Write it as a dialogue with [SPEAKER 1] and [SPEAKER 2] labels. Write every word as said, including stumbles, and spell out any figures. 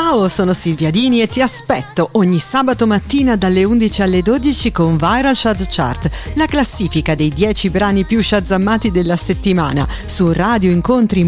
[SPEAKER 1] Ciao, sono Silvia Dini e ti aspetto ogni sabato mattina dalle undici alle dodici con Viral Shaz Chart, la classifica dei dieci brani più shazammati della settimana su Radio Incontri